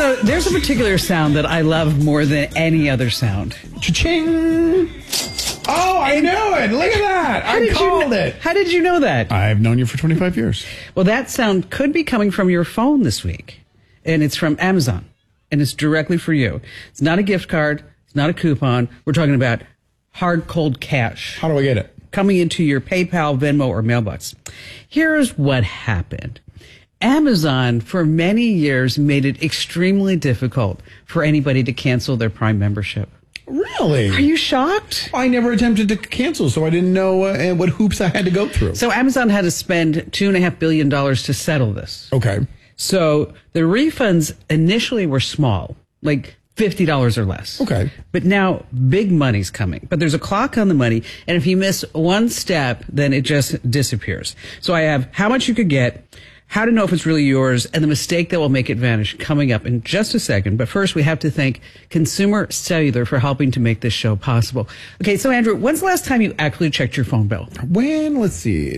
So there's a particular sound that I love more than any other sound. Cha-ching! Oh, I knew it. Look at that. I called it. How did you know that? I've known you for 25 years. Well, that sound could be coming from your phone this week. And it's from Amazon. And it's directly for you. It's not a gift card. It's not a coupon. We're talking about hard, cold cash. How do I get it? Coming into your PayPal, Venmo, or mailbox. Here's what happened. Amazon, for many years, made it extremely difficult for anybody to cancel their Prime membership. Really? Are you shocked? I never attempted to cancel, so I didn't know what hoops I had to go through. So Amazon had to spend $2.5 billion to settle this. Okay. So the refunds initially were small, like $50 or less. Okay. But now big money's coming. But there's a clock on the money, and if you miss one step, then it just disappears. So I have how much you could get, how to know if it's really yours, and the mistake that will make it vanish coming up in just a second. But first, we have to thank Consumer Cellular for helping to make this show possible. Okay, so Andrew, when's the last time you actually checked your phone bill? When? Let's see,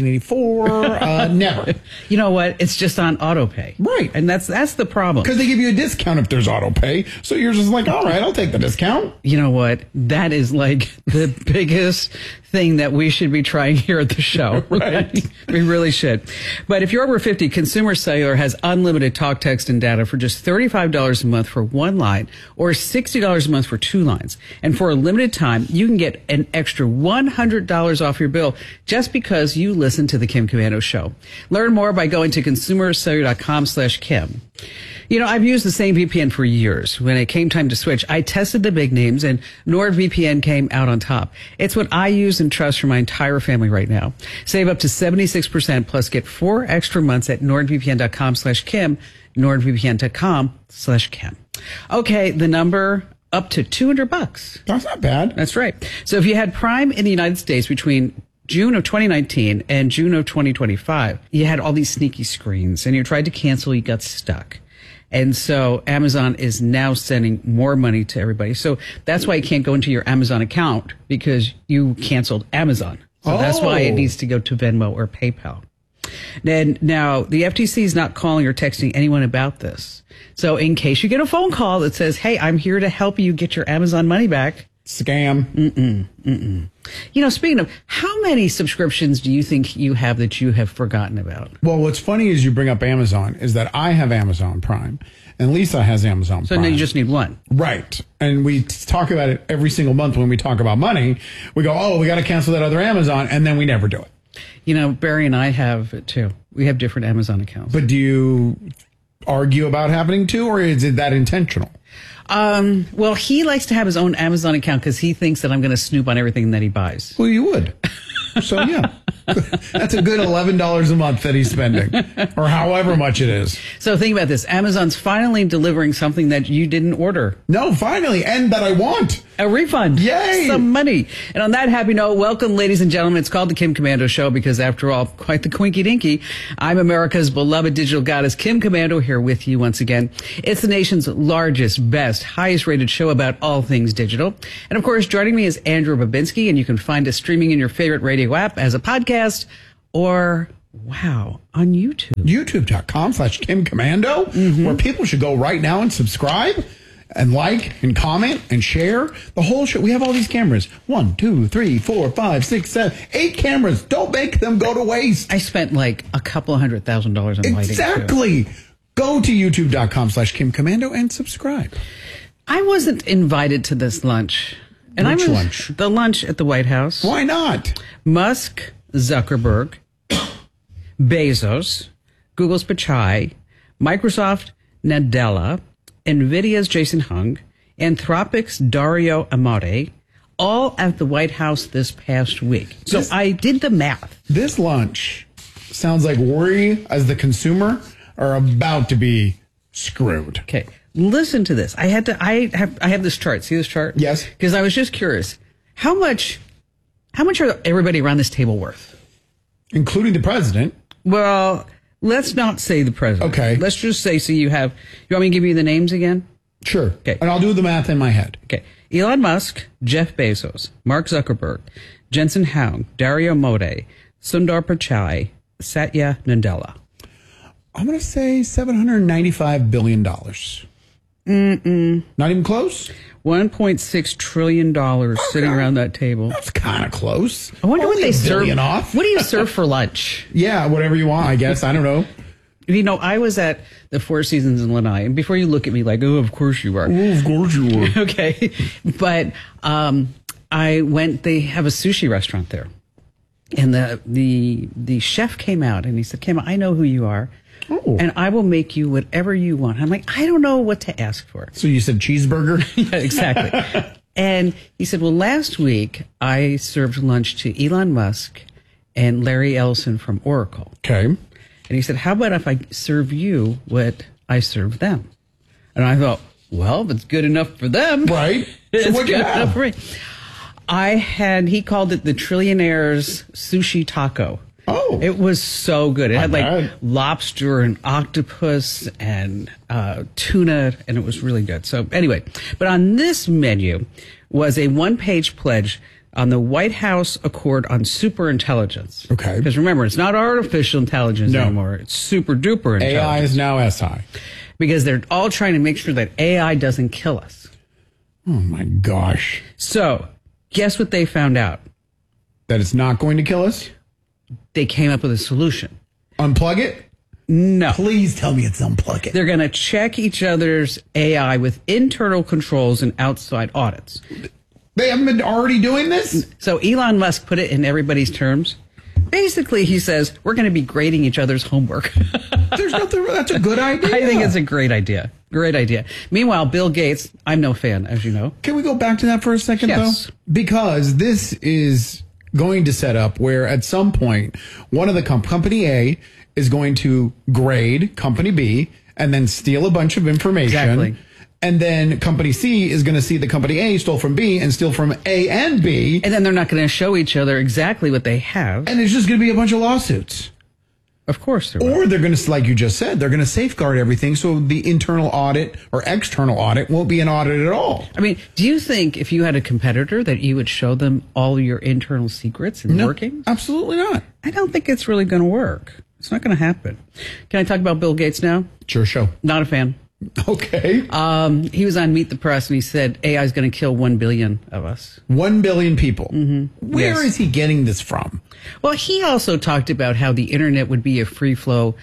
1984? Never. You know what? It's just on auto pay. Right. And that's the problem. Because they give you a discount if there's auto pay. So you're just like, all right, I'll take the discount. You know what? That is like the biggest thing that we should be trying here at the show. Right. We really should. But if you're over 50, Consumer Cellular has unlimited talk, text, and data for just $35 a month for one line or $60 a month for two lines. And for a limited time, you can get an extra $100 off your bill just because you listen to the Kim Komando Show. Learn more by going to consumercellular.com/Kim. You know, I've used the same VPN for years. When it came time to switch, I tested the big names and NordVPN came out on top. It's what I use and trust for my entire family right now. Save up to 76% plus get 4 extra months at nordvpn.com/Kim, nordvpn.com/Kim. Okay, the number up to $200. That's not bad. That's right. So if you had Prime in the United States between June of 2019 and June of 2025, you had all these sneaky screens and you tried to cancel, you got stuck. And so Amazon is now sending more money to everybody. So that's why you can't go into your Amazon account because you canceled Amazon. So that's why it needs to go to Venmo or PayPal. And now the FTC is not calling or texting anyone about this. So in case you get a phone call that says, hey, I'm here to help you get your Amazon money back. Scam. You know, speaking of, how many subscriptions do you think you have that you have forgotten about? Well, what's funny is you bring up Amazon is that I have Amazon Prime and Lisa has Amazon So Prime. now you just need one. Right. And we talk about it every single month when we talk about money. We go, oh, we got to cancel that other Amazon. And then we never do it. You know, Barry and I have it too. We have different Amazon accounts. But do you argue about having to, or is it that intentional? Well, he likes to have his own Amazon account because he thinks that I'm going to snoop on everything that he buys. Well, you would. So, yeah, that's a good $11 a month that he's spending, or however much it is. So think about this. Amazon's finally delivering something that you didn't order. No, finally, and that I want. A refund. Yay! Some money. And on that happy note, welcome, ladies and gentlemen. It's called the Kim Komando Show because, after all, quite the quinky dinky. I'm America's beloved digital goddess, Kim Komando, here with you once again. It's the nation's largest, best, highest rated show about all things digital. And of course, joining me is Andrew Babinski, and you can find us streaming in your favorite radio app as a podcast or, wow, on YouTube. YouTube.com/Kim Komando, where people should go right now and subscribe and like and comment and share the whole show. We have all these cameras. 1, 2, 3, 4, 5, 6, 7, 8 cameras. Don't make them go to waste. I spent like a couple $100,000 on lighting. Exactly. Go to youtube.com/Kim Komando and subscribe. I wasn't invited to this lunch. And Which I was lunch? The lunch at the White House. Why not? Musk, Zuckerberg, Bezos, Google's Pichai, Microsoft, Nadella, NVIDIA's Jason Hung, Anthropic's Dario Amodei, all at the White House this past week. So I did the math. This lunch sounds like we, as the consumer, are about to be screwed. Okay, listen to this. I have this chart. See this chart? Yes. Because I was just curious. How much are everybody around this table worth? Including the president. Well, let's not say the president. Okay. Let's just say, you want me to give you the names again? Sure. Okay. And I'll do the math in my head. Okay. Elon Musk, Jeff Bezos, Mark Zuckerberg, Jensen Huang, Dario Amodei, Sundar Pichai, Satya Nadella. I'm going to say $795 billion. Not even close? $1.6 trillion sitting around that table. That's kind of close. I wonder what Only they a serve. billion off. What do you serve for lunch? Yeah, whatever you want, I guess. I don't know. You know, I was at the Four Seasons in Lanai, and before you look at me like, oh, of course you are. Oh, of course you were. Okay. But I went, they have a sushi restaurant there. And the chef came out and he said, Kim, I know who you are. Oh. And I will make you whatever you want. I'm like, I don't know what to ask for. So you said cheeseburger? Yeah, exactly. And he said, well, last week I served lunch to Elon Musk and Larry Ellison from Oracle. Okay. And he said, how about if I serve you what I serve them? And I thought, well, if it's good enough for them. Right. It's So what'd you good have? enough for me. He called it the Trillionaire's Sushi Taco. Oh. It was so good. It had like bet. lobster and octopus and tuna, and it was really good. So anyway, but on this menu was a one-page pledge on the White House Accord on Superintelligence. Okay. Because remember, it's not artificial intelligence No. anymore. It's super duper intelligence. AI is now SI. Because they're all trying to make sure that AI doesn't kill us. Oh my gosh. So guess what they found out? That it's not going to kill us? They came up with a solution. Unplug it? No. Please tell me it's unplug it. They're going to check each other's AI with internal controls and outside audits. They haven't been already doing this? So Elon Musk put it in everybody's terms. Basically, he says, we're going to be grading each other's homework. There's nothing. That's a good idea. I think it's a great idea. Great idea. Meanwhile, Bill Gates, I'm no fan, as you know. Can we go back to that for a second, Yes. though? Because this is going to set up where at some point, one of the company A is going to grade company B and then steal a bunch of information. Exactly. And then company C is going to see that company A stole from B and steal from A and B. And then they're not going to show each other exactly what they have. And it's just going to be a bunch of lawsuits. Of course there will. Or they're going to, like you just said, they're going to safeguard everything so the internal audit or external audit won't be an audit at all. I mean, do you think if you had a competitor that you would show them all your internal secrets and No, working? absolutely not. I don't think it's really going to work. It's not going to happen. Can I talk about Bill Gates now? Sure, show. Not a fan. Okay. He was on Meet the Press and he said AI is going to kill 1 billion of us. 1 billion people. Where Yes. is he getting this from? Well, he also talked about how the internet would be a free flow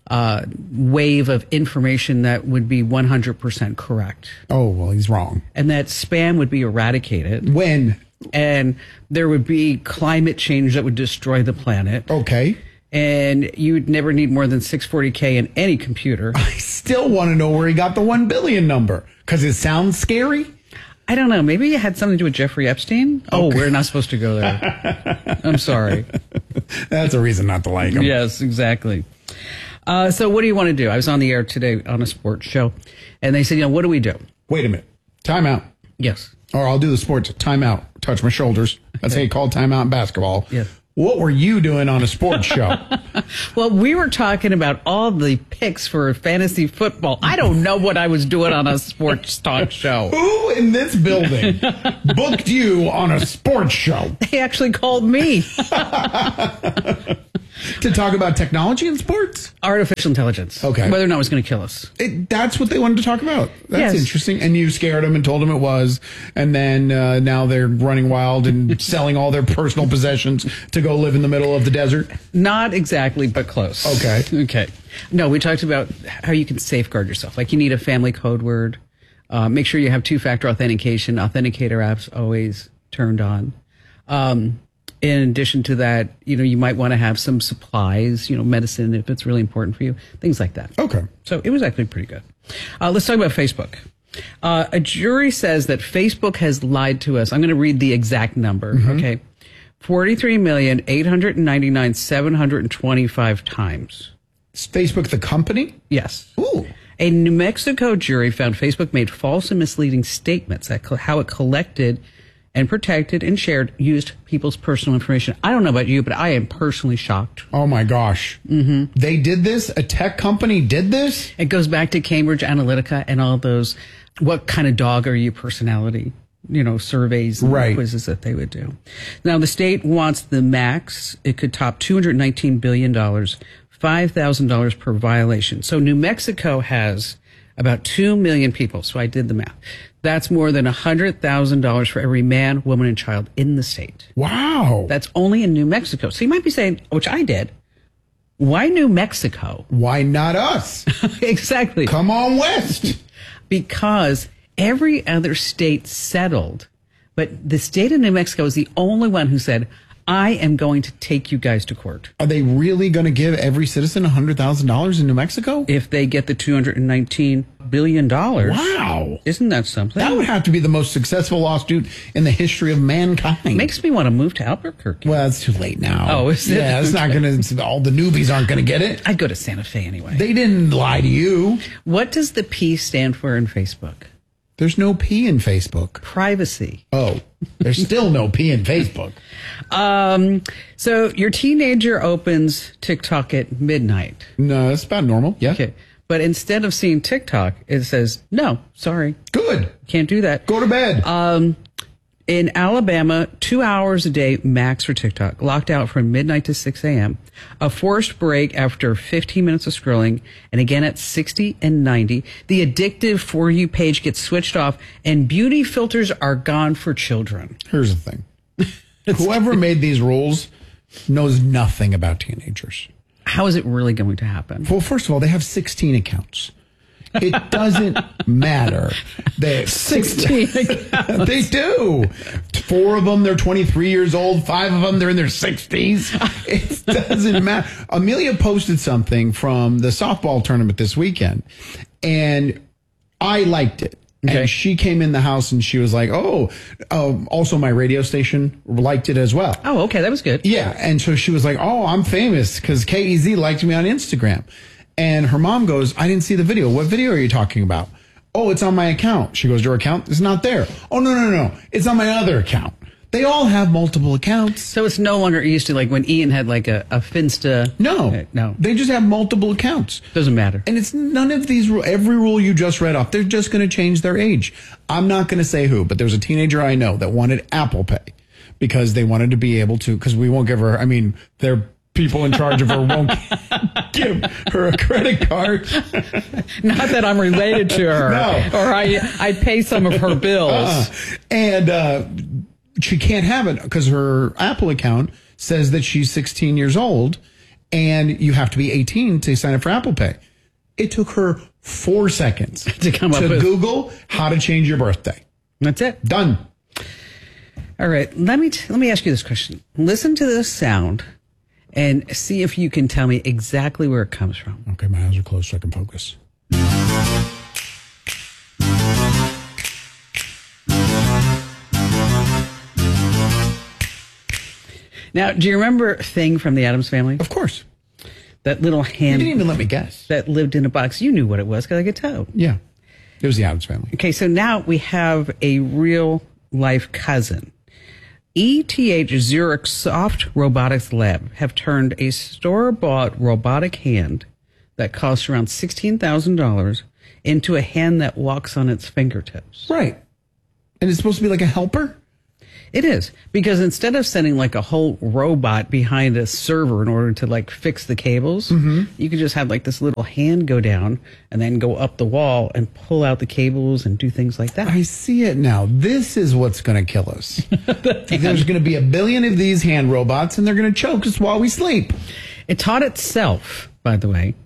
wave of information that would be 100% correct, Oh, well, he's wrong. and that spam would be eradicated, When? and there would be climate change that would destroy the planet, Okay. and you would never need more than 640K in any computer. I still want to know where he got the 1 billion number because it sounds scary. I don't know. Maybe it had something to do with Jeffrey Epstein. Oh, we're not supposed to go there. I'm sorry. That's a reason not to like him. Yes, exactly. So what do you want to do? I was on the air today on a sports show, and they said, what do we do? Wait a minute. Timeout. Yes. Or I'll do the sports. Timeout. Touch my shoulders. That's how you call timeout in basketball. Yes. What were you doing on a sports show? Well, we were talking about all the picks for fantasy football. I don't know what I was doing on a sports talk show. Who in this building booked you on a sports show They actually called me. to talk about technology in sports? Artificial intelligence. Okay. Whether or not it was going to kill us. That's what they wanted to talk about. That's Yes. interesting. And you scared them and told them it was. And then now they're running wild and selling all their personal possessions to go live in the middle of the desert. Not exactly, but close. Okay. Okay. No, we talked about how you can safeguard yourself. Like you need a family code word. Make sure you have two-factor authentication. Authenticator apps always turned on. In addition to that, you might want to have some supplies, medicine if it's really important for you, things like that. Okay. So it was actually pretty good. Let's talk about Facebook. A jury says that Facebook has lied to us. I'm going to read the exact number, okay? 43,899,725 times. Is Facebook the company? Yes. Ooh. A New Mexico jury found Facebook made false and misleading statements at how it collected and protected and used people's personal information. I don't know about you, but I am personally shocked. Oh my gosh. Mm-hmm. They did this? A tech company did this? It goes back to Cambridge Analytica and all those, what kind of dog are you personality, surveys and Right. quizzes that they would do. Now, the state wants the max. It could top $219 billion, $5,000 per violation. So New Mexico has About 2 million people. So I did the math. That's more than $100,000 for every man, woman, and child in the state. Wow. That's only in New Mexico. So you might be saying, which I did, why New Mexico? Why not us? Exactly. Come on west. Because every other state settled, but the state of New Mexico is the only one who said, I am going to take you guys to court. Are they really going to give every citizen $100,000 in New Mexico? If they get the $219 billion. Wow. Isn't that something? That would have to be the most successful lawsuit in the history of mankind. Makes me want to move to Albuquerque. Well, it's too late now. Oh, is it? Yeah, it's not going to, all the newbies aren't going to get it. I'd go to Santa Fe anyway. They didn't lie to you. What does the P stand for in Facebook? There's no P in Facebook. Privacy. Oh, there's still no P in Facebook. So your teenager opens TikTok at midnight. No, it's about normal. Yeah. Okay. But instead of seeing TikTok, it says, no, sorry. Good. Can't do that. Go to bed. In Alabama, 2 hours a day max for TikTok, locked out from midnight to 6 a.m., a forced break after 15 minutes of scrolling, and again at 60 and 90. The addictive For You page gets switched off, and beauty filters are gone for children. Here's the thing. Whoever made these rules knows nothing about teenagers. How is it really going to happen? Well, first of all, they have 16 accounts. It doesn't matter. They 16 accounts. They do. 4 of them, they're 23 years old. 5 of them, they're in their 60s. It doesn't matter. Amelia posted something from the softball tournament this weekend, and I liked it. Okay. And she came in the house and she was like, also my radio station liked it as well. Oh, okay. That was good. Yeah. And so she was like, oh, I'm famous because KEZ liked me on Instagram. And her mom goes, I didn't see the video. What video are you talking about? Oh, it's on my account. She goes, your account is not there. Oh, no. It's on my other account. They all have multiple accounts. So it's no longer used to like when Ian had like a Finsta. No. No. They just have multiple accounts. Doesn't matter. And it's none of these, every rule you just read off, they're just going to change their age. I'm not going to say who, but there's a teenager I know that wanted Apple Pay because they wanted to be able to, because we won't give her, their people in charge of her won't give her a credit card. Not that I'm related to her. No. Or I pay some of her bills. And she can't have it because her Apple account says that she's 16 years old and you have to be 18 to sign up for Apple Pay. It took her 4 seconds to come up with Google how to change your birthday. That's it. Done. All right. Let me ask you this question. Listen to this sound and see if you can tell me exactly where it comes from. Okay, my eyes are closed so I can focus. Now, do you remember Thing from the Addams Family? Of course. That little hand. You didn't even let me guess. That lived in a box. You knew what it was because I could tell. Yeah. It was the Addams Family. Okay, so now we have a real life cousin. ETH Zurich Soft Robotics Lab have turned a store-bought robotic hand that costs around $16,000 into a hand that walks on its fingertips. Right. And it's supposed to be like a helper? It is, because instead of sending like a whole robot behind a server in order to like fix the cables, you could just have like this little hand go down and then go up the wall and pull out the cables and do things like that. I see it now. This is what's going to kill us. There's going to be a billion of these hand robots and they're going to choke us while we sleep. It taught itself, by the way,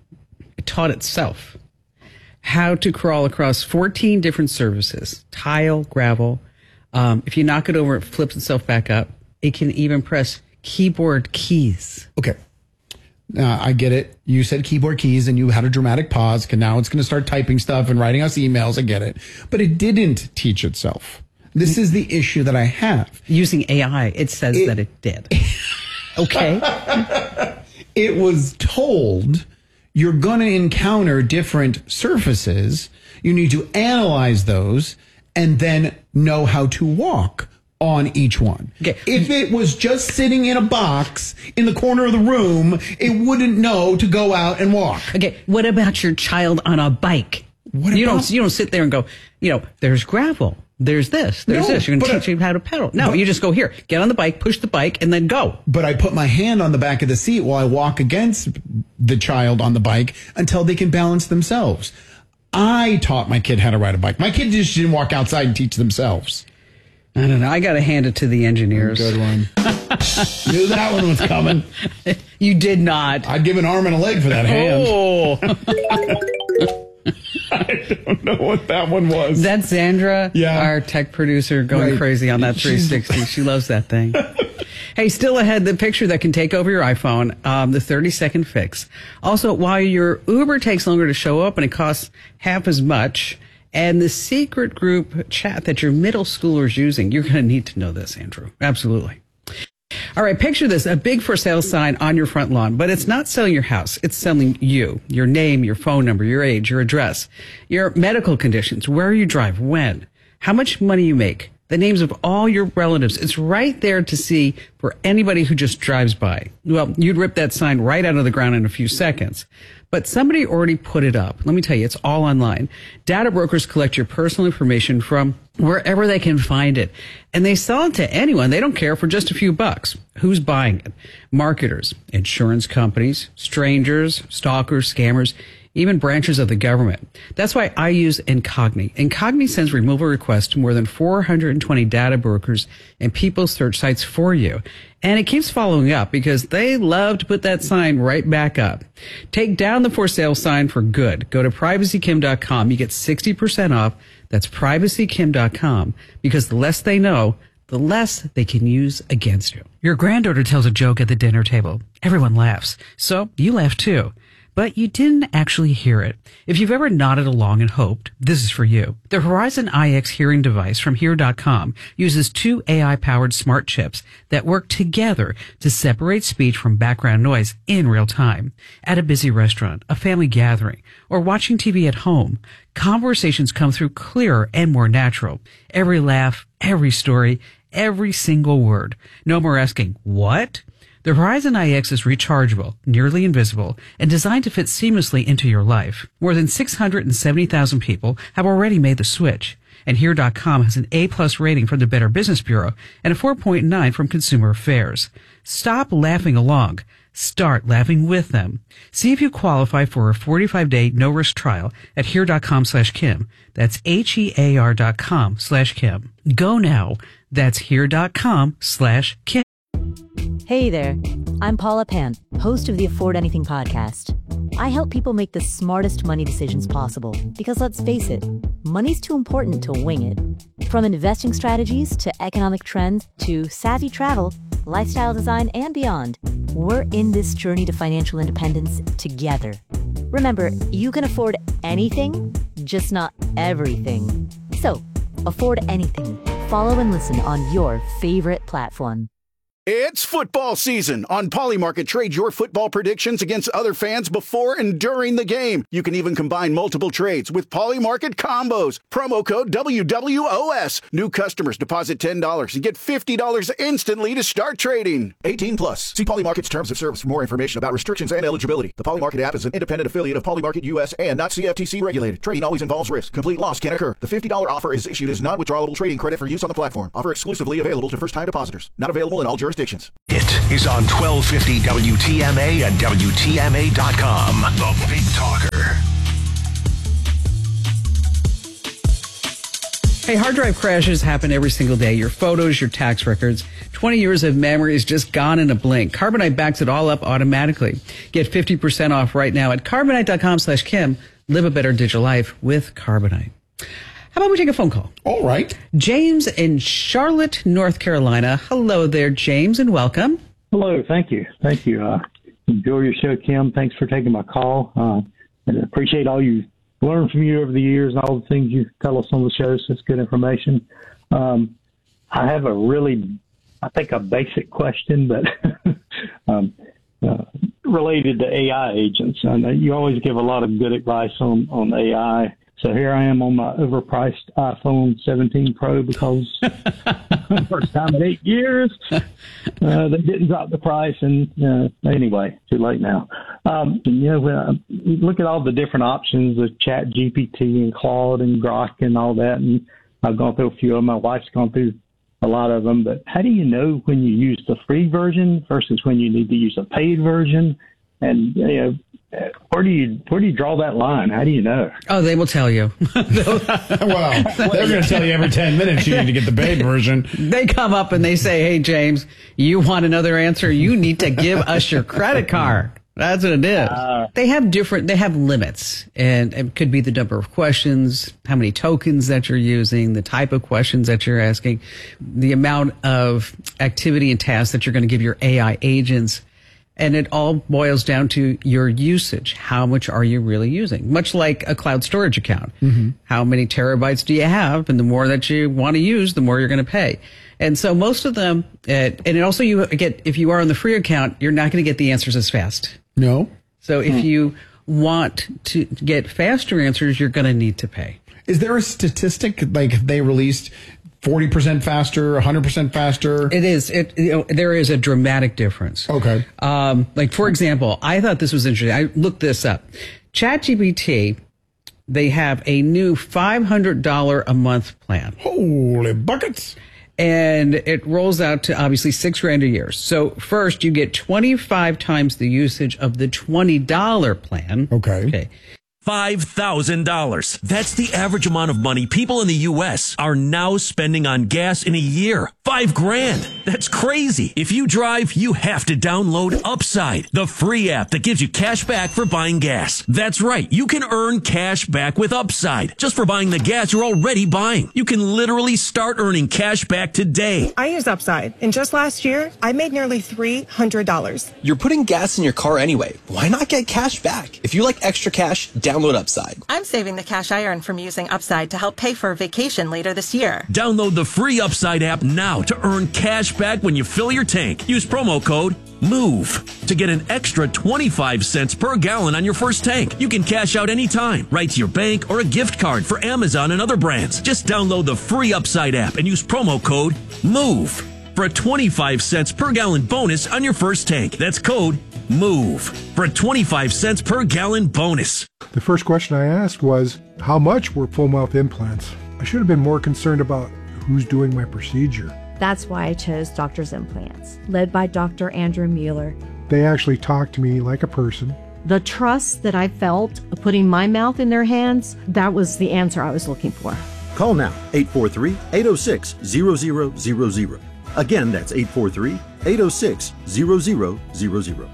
how to crawl across 14 different surfaces, tile, gravel. If you knock it over, it flips itself back up. It can even press keyboard keys. Okay. Now, I get it. You said keyboard keys and you had a dramatic pause because now it's going to start typing stuff and writing us emails. I get it. But it didn't teach itself. This is the issue that I have. Using AI, it says that it did. Okay. It was told you're going to encounter different surfaces. You need to analyze those and then know how to walk on each one. Okay. If it was just sitting in a box in the corner of the room, it wouldn't know to go out and walk. Okay. What about your child on a bike? You don't sit there and go, there's gravel. There's this. There's this. You're going to teach him how to pedal. No, you just go here, get on the bike, push the bike, and then go. But I put my hand on the back of the seat while I walk against the child on the bike until they can balance themselves. I taught my kid how to ride a bike. My kid just didn't walk outside and teach themselves. I don't know. I got to hand it to the engineers. Good one. Knew that one was coming. You did not. I'd give an arm and a leg for that hand. Oh. I don't know what that one was. That's Sandra, Yeah. our tech producer, going crazy on that 360. She loves that thing. Hey, still ahead, the picture that can take over your iPhone, the 30-second fix. Also, while your Uber takes longer to show up and it costs half as much, and the secret group chat that your middle schooler's using, you're going to need to know this, Andrew. Absolutely. All right, picture this, a big for sale sign on your front lawn, but it's not selling your house. It's selling you, your name, your phone number, your age, your address, your medical conditions, where you drive, when, how much money you make, the names of all your relatives. It's right there to see for anybody who just drives by. Well, you'd rip that sign right out of the ground in a few seconds. But somebody already put it up. Let me tell you, it's all online. Data brokers collect your personal information from wherever they can find it. And they sell it to anyone. They don't care, for just a few bucks. Who's buying it? Marketers, insurance companies, strangers, stalkers, scammers, even branches of the government. That's why I use Incogni. Incogni sends removal requests to more than 420 data brokers and people search sites for you. And it keeps following up because they love to put that sign right back up. Take down the for sale sign for good. Go to privacykim.com. You get 60% off. That's privacykim.com, because the less they know, the less they can use against you. Your granddaughter tells a joke at the dinner table. Everyone laughs. So you laugh too. But you didn't actually hear it. If you've ever nodded along and hoped, this is for you. The Horizon iX hearing device from Hear.com uses 2 AI-powered smart chips that work together to separate speech from background noise in real time. At a busy restaurant, a family gathering, or watching TV at home, conversations come through clearer and more natural. Every laugh, every story, every single word. No more asking, what? The Horizon iX is rechargeable, nearly invisible, and designed to fit seamlessly into your life. More than 670,000 people have already made the switch. And Here.com has an A+ rating from the Better Business Bureau and a 4.9 from Consumer Affairs. Stop laughing along. Start laughing with them. See if you qualify for a 45-day no-risk trial at Here.com/Kim. That's HEAR.com/Kim. Go now. That's Here.com/Kim. Hey there, I'm Paula Pant, host of the Afford Anything podcast. I help people make the smartest money decisions possible because, let's face it, money's too important to wing it. From investing strategies to economic trends to savvy travel, lifestyle design, and beyond, we're in this journey to financial independence together. Remember, you can afford anything, just not everything. So, afford anything. Follow and listen on your favorite platform. It's football season. On Polymarket, trade your football predictions against other fans before and during the game. You can even combine multiple trades with Polymarket combos. Promo code WWOS. New customers deposit $10 and get $50 instantly to start trading. 18 plus. See Polymarket's terms of service for more information about restrictions and eligibility. The Polymarket app is an independent affiliate of Polymarket US and not CFTC regulated. Trading always involves risk. Complete loss can occur. The $50 offer is issued as non-withdrawable trading credit for use on the platform. Offer exclusively available to first-time depositors. Not available in all jurisdictions. It is on 1250 WTMA and WTMA.com. The Big Talker. Hey, hard drive crashes happen every single day. Your photos, your tax records, 20 years of memory is just gone in a blink. Carbonite backs it all up automatically. Get 50% off right now at Carbonite.com/Kim. Live a better digital life with Carbonite. How about we take a phone call? All right. James in Charlotte, North Carolina. Hello there, James, and welcome. Hello. Thank you. Enjoy your show, Kim. Thanks for taking my call. And I appreciate all you learned from you over the years and all the things you tell us on the show. So it's good information. I have a basic question, but related to AI agents. I know you always give a lot of good advice on AI. So here I am on my overpriced iPhone 17 Pro because first time in 8 years, they didn't drop the price. And anyway, too late now. When you look at all the different options of Chat GPT and Claude and Grok and all that, and I've gone through a few of them. My wife's gone through a lot of them. But how do you know when you use the free version versus when you need to use a paid version? And, Where do you draw that line? How do you know? Oh, they will tell you. Well, they're going to tell you every 10 minutes you need to get the paid version. They come up and they say, hey, James, you want another answer? You need to give us your credit card. That's what it is. They have limits, and it could be the number of questions, how many tokens that you're using, the type of questions that you're asking, the amount of activity and tasks that you're going to give your AI agents. And it all boils down to your usage. How much are you really using? Much like a cloud storage account. Mm-hmm. How many terabytes do you have? And the more that you want to use, the more you're going to pay. And so most of them, and it also you get, if you are on the free account, you're not going to get the answers as fast. No. So if you want to get faster answers, you're going to need to pay. Is there a statistic, like if they released 40% faster, 100% faster? It is. There is a dramatic difference. Okay. Like, for example, I thought this was interesting. I looked this up. ChatGPT, they have a new $500 a month plan. Holy buckets. And it rolls out to obviously $6,000 a year. So first you get 25 times the usage of the $20 plan. Okay. $5,000. That's the average amount of money people in the U.S. are now spending on gas in a year. $5,000. That's crazy. If you drive, you have to download Upside, the free app that gives you cash back for buying gas. That's right. You can earn cash back with Upside just for buying the gas you're already buying. You can literally start earning cash back today. I use Upside, and just last year, I made nearly $300. You're putting gas in your car anyway. Why not get cash back? If you like extra cash, download Upside. I'm saving the cash I earn from using Upside to help pay for a vacation later this year. Download the free Upside app now to earn cash back when you fill your tank. Use promo code MOVE to get an extra 25 cents per gallon on your first tank. You can cash out anytime, right to your bank or a gift card for Amazon and other brands. Just download the free Upside app and use promo code MOVE for a 25 cents per gallon bonus on your first tank. That's code MOVE for a 25 cents per gallon bonus. The first question I asked was, how much were full mouth implants? I should have been more concerned about who's doing my procedure. That's why I chose Doctor's Implants, led by Dr. Andrew Mueller. They actually talked to me like a person. The trust that I felt putting my mouth in their hands, that was the answer I was looking for. Call now, 843-806-0000. Again, that's 843-806-0000.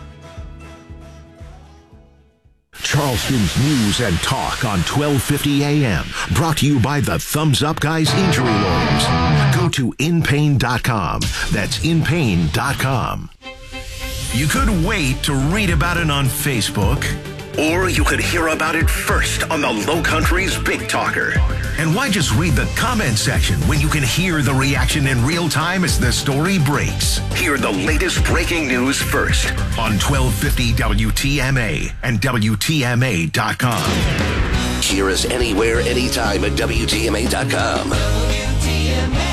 Charleston's news and talk on 1250 AM. Brought to you by the Thumbs Up Guys Injury Lawyers. Go to inpain.com. That's inpain.com. You could wait to read about it on Facebook, or you could hear about it first on the Low Country's Big Talker. And why just read the comment section when you can hear the reaction in real time as the story breaks? Hear the latest breaking news first on 1250 WTMA and WTMA.com. Hear us anywhere, anytime at WTMA.com. WTMA,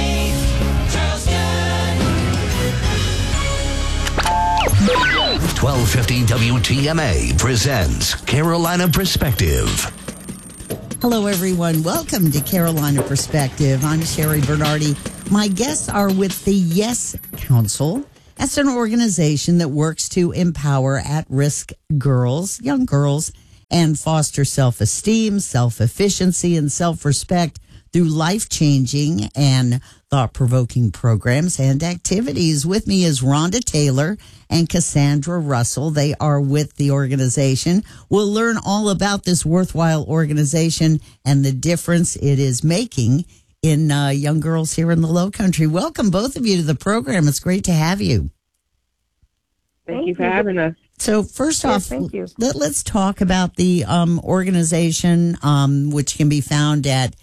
1250 WTMA presents Carolina Perspective. Hello, everyone. Welcome to Carolina Perspective. I'm Sherry Bernardi. My guests are with the Yes Council. That's an organization that works to empower at-risk girls, young girls, and foster self-esteem, self-efficiency, and self-respect through life-changing and thought-provoking programs and activities. With me is Rhonda Taylor and Cassandra Russell. They are with the organization. We'll learn all about this worthwhile organization and the difference it is making in young girls here in the Low Country. Welcome, both of you, to the program. It's great to have you. Thank you for having us. So first off, let's talk about the organization, which can be found at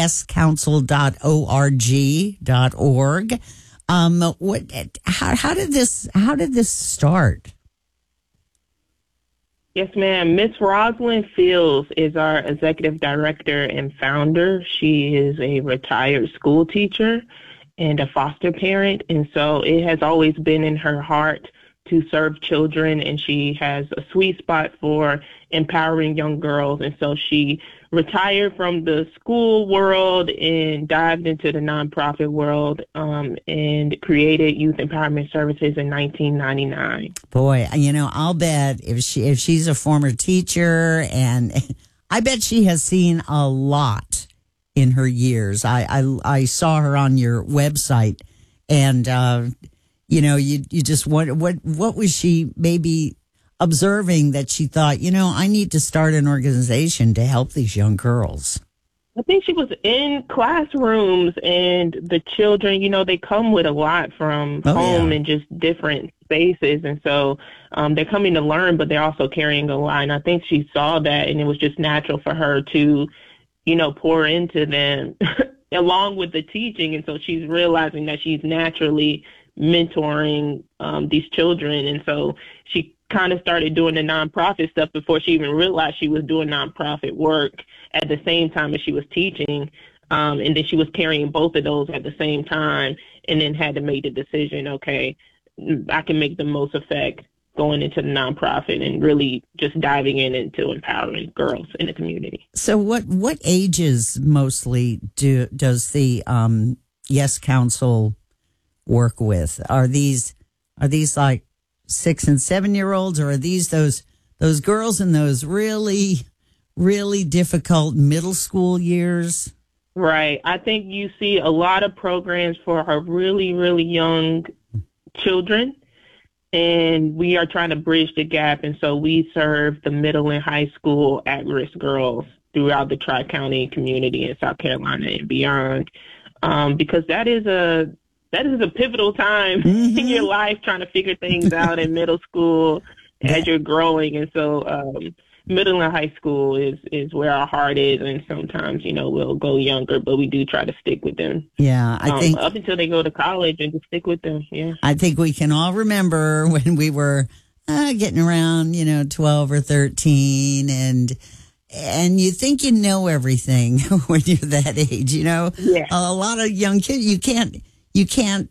yescouncil.org.org. How did this start? Yes, ma'am. Miss Rosalind Fields is our executive director and founder. She is a retired school teacher and a foster parent, and so it has always been in her heart to serve children, and she has a sweet spot for empowering young girls. And so she retired from the school world and dived into the nonprofit world, and created Youth Empowerment Services in 1999. Boy, I'll bet if she's a former teacher, and I bet she has seen a lot in her years. I saw her on your website, and you just wonder what was she maybe observing that she thought, I need to start an organization to help these young girls. I think she was in classrooms, and the children, they come with a lot from home and just different spaces. And so they're coming to learn, but they're also carrying a lot. And I think she saw that, and it was just natural for her to, pour into them along with the teaching. And so she's realizing that she's naturally mentoring these children. And so she kind of started doing the nonprofit stuff before she even realized she was doing nonprofit work at the same time as she was teaching. And then she was carrying both of those at the same time, and then had to make the decision, okay, I can make the most effect going into the nonprofit and really just diving into empowering girls in the community. So what ages mostly does the Yes Council work with? Are these like 6 and 7 year olds, or are these those girls in those really, really difficult middle school years? Right. I think you see a lot of programs for our really, really young children, and we are trying to bridge the gap. And so we serve the middle and high school at-risk girls throughout the Tri-County community in South Carolina and beyond, because that is a pivotal time in your life, trying to figure things out in middle school as you're growing. And so middle and high school is where our heart is. And sometimes, we'll go younger, but we do try to stick with them. Yeah, I think up until they go to college, and just stick with them. Yeah. I think we can all remember when we were getting around, 12 or 13, and you think you know everything when you're that age, Yeah. A lot of young kids, you can't,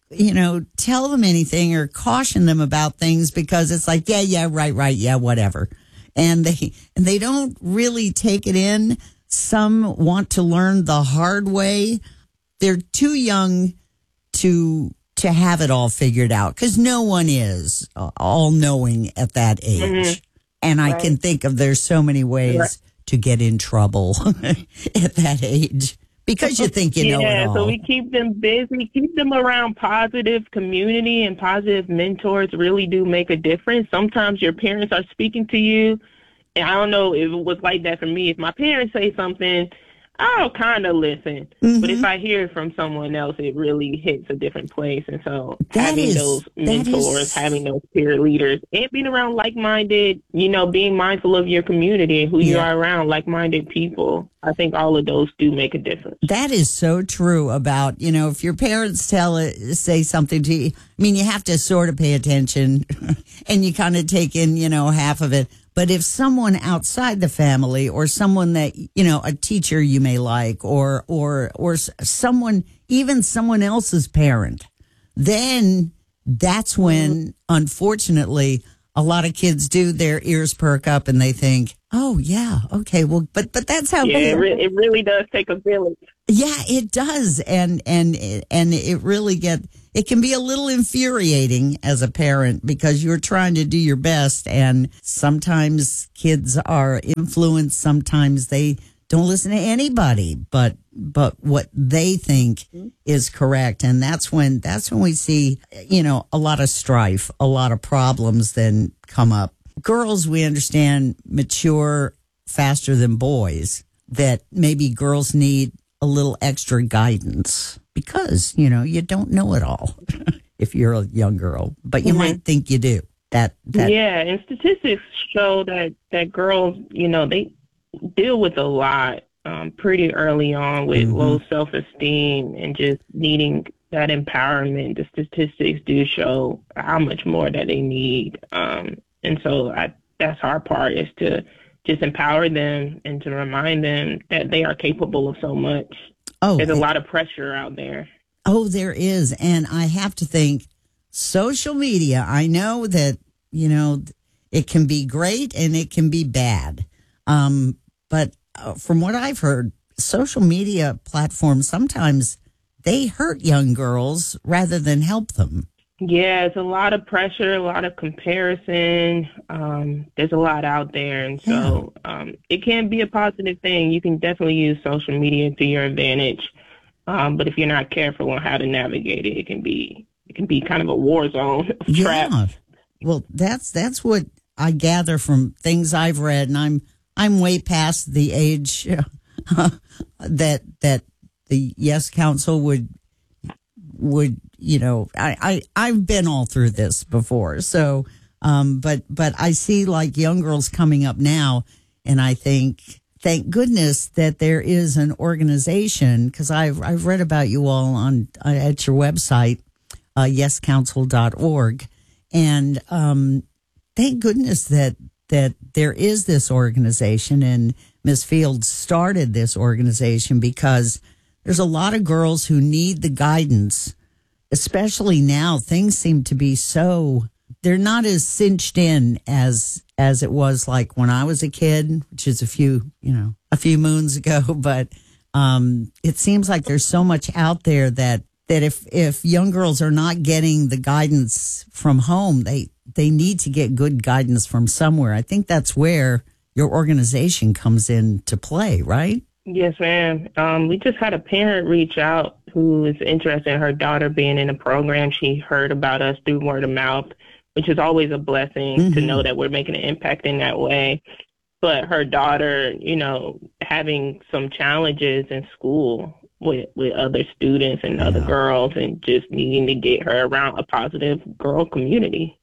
tell them anything or caution them about things, because it's like, yeah, right, yeah, whatever. And they don't really take it in. Some want to learn the hard way. They're too young to have it all figured out, because no one is all knowing at that age. Mm-hmm. And I can think of there's so many ways to get in trouble at that age, because you think you know it all. So we keep them busy, keep them around positive community, and positive mentors really do make a difference. Sometimes your parents are speaking to you, and I don't know if it was like that for me. If my parents say something, I'll kind of listen. Mm-hmm. But if I hear it from someone else, it really hits a different place. And so having those mentors, having those peer leaders, and being around like-minded, being mindful of your community and who you are around, like-minded people, I think all of those do make a difference. That is so true about, if your parents say something to you, you have to sort of pay attention and you kind of take in, half of it. But if someone outside the family, or someone that, a teacher you may like, or someone, even someone else's parent, then that's when, unfortunately, a lot of kids their ears perk up and they think, oh, yeah, okay, well, but that's how. Yeah, it really does take a village. Yeah, it does. And it really it can be a little infuriating as a parent, because you're trying to do your best, and sometimes kids are influenced. Sometimes they don't listen to anybody but what they think is correct. And that's when we see, a lot of strife, a lot of problems then come up. Girls, we understand, mature faster than boys, that maybe girls need a little extra guidance, because, you don't know it all if you're a young girl, but you might think you do. Yeah, and statistics show that girls, they deal with a lot pretty early on with low self-esteem and just needing that empowerment. The statistics do show how much more that they need. And so that's our part, is to just empower them and to remind them that they are capable of so much. There's a lot of pressure out there. Oh, there is. And I have to think social media, I know that, it can be great and it can be bad. But from what I've heard, social media platforms, sometimes they hurt young girls rather than help them. Yeah, it's a lot of pressure, a lot of comparison. There's a lot out there. And so it can be a positive thing. You can definitely use social media to your advantage. But if you're not careful on how to navigate it, it can be kind of a war zone of traps. Well, that's what I gather from things I've read, and I'm way past the age that the Yes Council would I've been all through this before. So but I see like young girls coming up now, and I think thank goodness that there is an organization, because I've read about you all at your website, yescouncil.org, and thank goodness that there is this organization, and Ms. Fields started this organization because there's a lot of girls who need the guidance, especially now. Things seem to be they're not as cinched in as it was like when I was a kid, which is a few moons ago. But it seems like there's so much out there that if young girls are not getting the guidance from home, they need to get good guidance from somewhere. I think that's where your organization comes into play, right? Yes, ma'am. We just had a parent reach out who is interested in her daughter being in a program. She heard about us through word of mouth, which is always a blessing to know that we're making an impact in that way. But her daughter, having some challenges in school with other students and other girls, and just needing to get her around a positive girl community.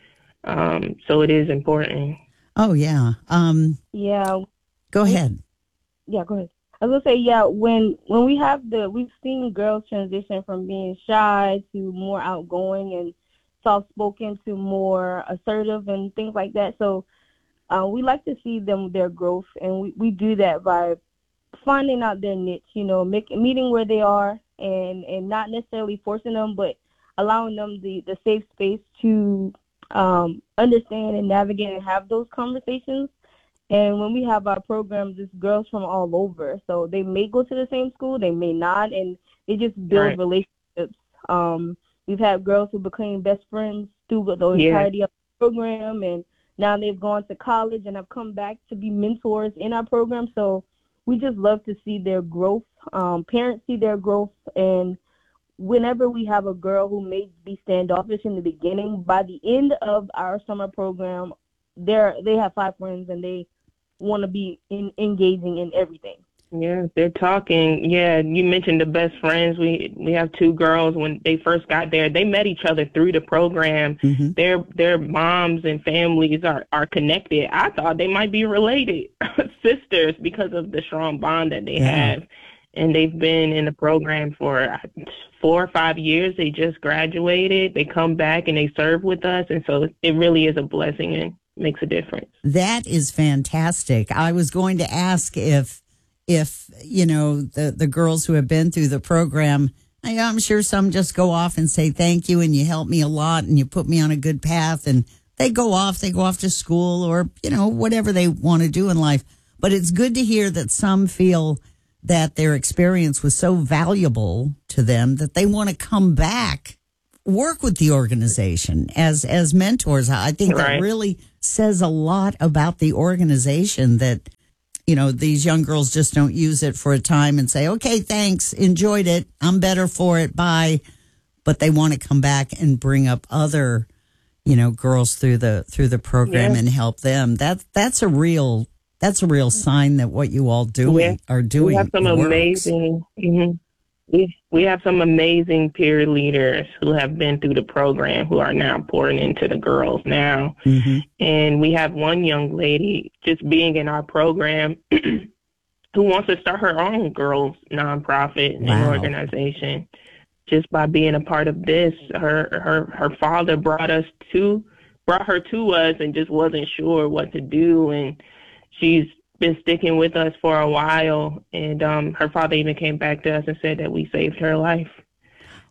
So it is important. Oh, yeah. Yeah. Go ahead. Yeah, go ahead. I was gonna say, when we've seen girls transition from being shy to more outgoing and soft-spoken to more assertive and things like that. So we like to see their growth, and we do that by finding out their niche, meeting where they are and not necessarily forcing them, but allowing them the safe space to understand and navigate and have those conversations. And when we have our programs, it's girls from all over. So they may go to the same school, they may not, and they just build relationships. We've had girls who became best friends through the entirety of the program, and now they've gone to college and have come back to be mentors in our program. So we just love to see their growth. Parents see their growth, and whenever we have a girl who may be standoffish in the beginning, by the end of our summer program, they have 5 friends and they want to be engaging in everything. Yeah, they're talking. Yeah, you mentioned the best friends. We have 2 girls. When they first got there, they met each other through the program. Their moms and families are connected. I thought they might be related sisters because of the strong bond that they have. And they've been in the program for 4 or 5 years. They just graduated. They come back and they serve with us. And so it really is a blessing and makes a difference. That is fantastic. I was going to ask if the girls who have been through the program, I'm sure some just go off and say thank you and you helped me a lot and you put me on a good path, and they go off to school or, whatever they want to do in life. But it's good to hear that some feel that their experience was so valuable to them that they want to come back, work with the organization as mentors. I think that really says a lot about the organization, that, these young girls just don't use it for a time and say, okay, thanks, enjoyed it, I'm better for it, bye. But they want to come back and bring up other, girls through the program and help them. That's a real sign that what you all are doing. We have some amazing. We have some amazing peer leaders who have been through the program who are now pouring into the girls now. And we have one young lady just being in our program who wants to start her own girls nonprofit and organization. Just by being a part of this, her father brought her to us and just wasn't sure what to do, and she's been sticking with us for a while, and her father even came back to us and said that we saved her life.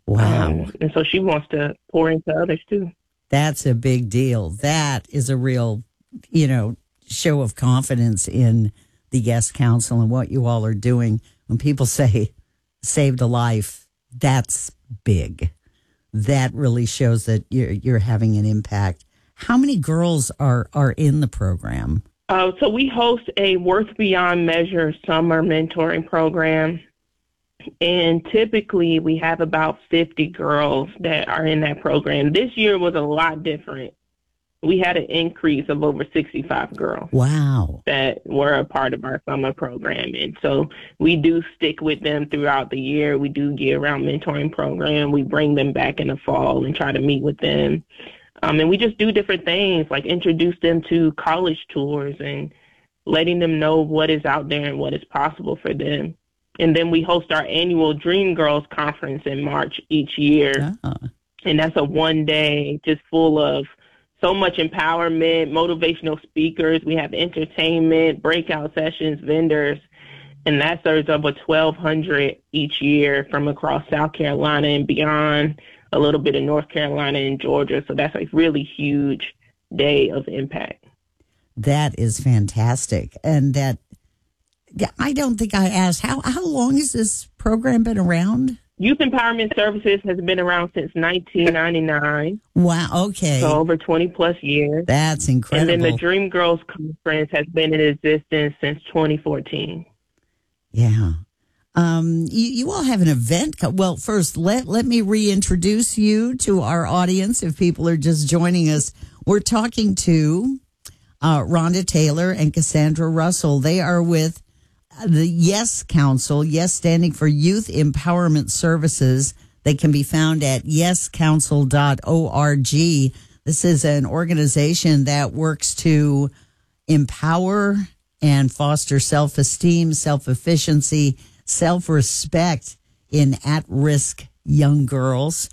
Wow. And so she wants to pour into others too. That's a big deal. That is a real, show of confidence in the Yes Council and what you all are doing. When people say saved a life, that's big. That really shows that you're having an impact. How many girls are in the program? So we host a Worth Beyond Measure summer mentoring program. And typically we have about 50 girls that are in that program. This year was a lot different. We had an increase of over 65 girls. Wow. That were a part of our summer program. And so we do stick with them throughout the year. We do year-round mentoring program. We bring them back in the fall and try to meet with them. And we just do different things, like introduce them to college tours and letting them know what is out there and what is possible for them. And then we host our annual Dream Girls Conference in March each year. Oh. And that's a one-day just full of so much empowerment, motivational speakers. We have entertainment, breakout sessions, vendors, and that serves over 1,200 each year from across South Carolina and beyond, a little bit of North Carolina and Georgia. So that's a really huge day of impact. That is fantastic. And I don't think I asked, how long has this program been around? Youth Empowerment Services has been around since 1999. Wow, okay. So over 20 plus years. That's incredible. And then the Dream Girls Conference has been in existence since 2014. Yeah. You all have an event. Well, first, let me reintroduce you to our audience if people are just joining us. We're talking to Rhonda Taylor and Cassandra Russell. They are with the Yes Council, Yes standing for Youth Empowerment Services. They can be found at yescouncil.org. This is an organization that works to empower and foster self-esteem, self-efficiency, self-respect in at-risk young girls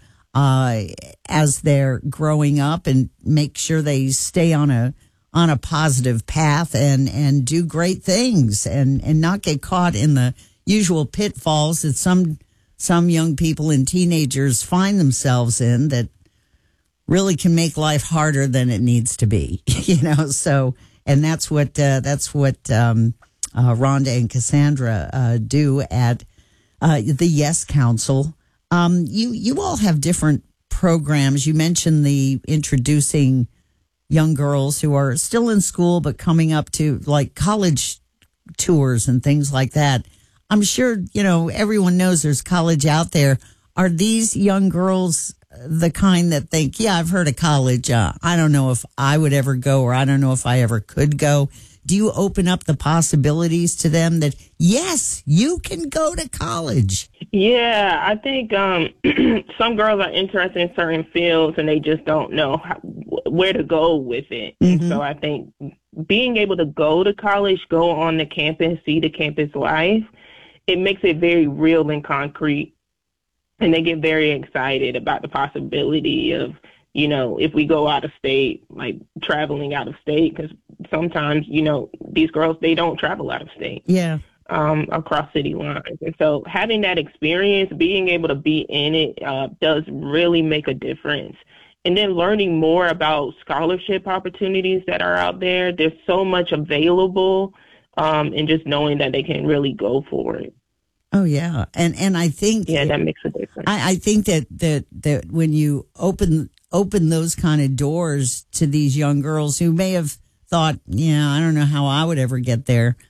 as they're growing up, and make sure they stay on a positive path and do great things and not get caught in the usual pitfalls that some young people and teenagers find themselves in that really can make life harder than it needs to be, so, and that's what Rhonda and Cassandra do at the Yes Council. You all have different programs. You mentioned the introducing young girls who are still in school but coming up to like college tours and things like that. I'm sure, everyone knows there's college out there. Are these young girls the kind that think, yeah, I've heard of college. I don't know if I would ever go, or I don't know if I ever could go. Do you open up the possibilities to them that, yes, you can go to college? Yeah, I think some girls are interested in certain fields and they just don't know where to go with it. Mm-hmm. And so I think being able to go to college, go on the campus, see the campus life, it makes it very real and concrete. And they get very excited about the possibility of, if we go out of state, like traveling out of state, because sometimes, these girls, they don't travel out of state. Yeah. Across city lines. And so having that experience, being able to be in it, does really make a difference. And then learning more about scholarship opportunities that are out there. There's so much available, and just knowing that they can really go for it. Oh, yeah. And I think... Yeah, that makes a difference. I think that when you open those kind of doors to these young girls who may have thought, yeah, I don't know how I would ever get there.